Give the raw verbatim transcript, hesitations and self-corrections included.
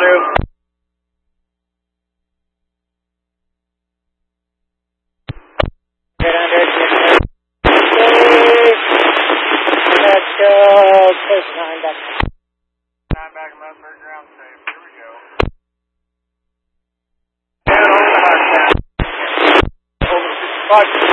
do. Get under, get Let's go. Push nine back. Nine back, I'm up for ground safe. Here we go. Down over the hard path. Over sixty-five.